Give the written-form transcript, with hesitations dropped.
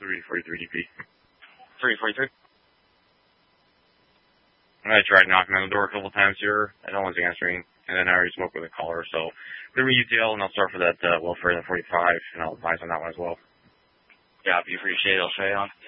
343 DP. 343. I tried knocking on the door a couple times here, and no one's answering, and then I already spoke with a caller, so give me UTL, and I'll start for that welfare, the 45, and I'll advise on that one as well. Yeah, I appreciate it. I'll show you on.